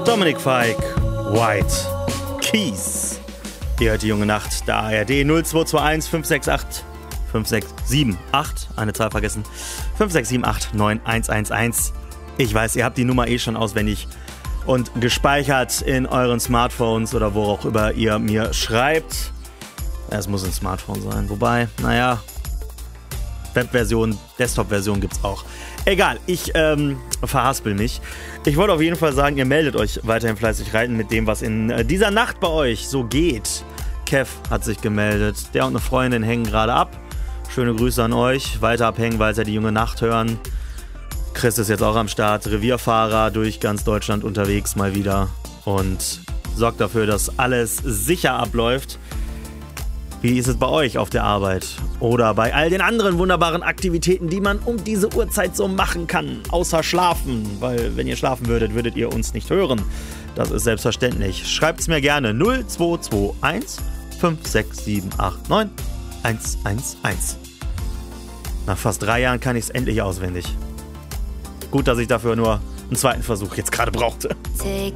Dominik Fike, White Keys. Ihr hört die junge Nacht, der ARD 0221 568 5678, eine Zahl vergessen, 5678 9111. Ich weiß, ihr habt die Nummer schon auswendig und gespeichert in euren Smartphones oder wo auch immer ihr mir schreibt. Es muss ein Smartphone sein, wobei, naja, Webversion, Desktop-Version gibt's auch. Egal, ich verhaspel mich. Ich wollte auf jeden Fall sagen, ihr meldet euch weiterhin fleißig rein mit dem, was in dieser Nacht bei euch so geht. Kev hat sich gemeldet. Der und eine Freundin hängen gerade ab. Schöne Grüße an euch. Weiter abhängen, weil sie die junge Nacht hören. Chris ist jetzt auch am Start. Revierfahrer durch ganz Deutschland unterwegs mal wieder. Und sorgt dafür, dass alles sicher abläuft. Wie ist es bei euch auf der Arbeit? Oder bei all den anderen wunderbaren Aktivitäten, die man um diese Uhrzeit so machen kann? Außer schlafen. Weil wenn ihr schlafen würdet, würdet ihr uns nicht hören. Das ist selbstverständlich. Schreibt es mir gerne. 0221 56789 111. Nach fast 3 Jahren kann ich es endlich auswendig. Gut, dass ich dafür nur einen zweiten Versuch jetzt gerade brauchte. Take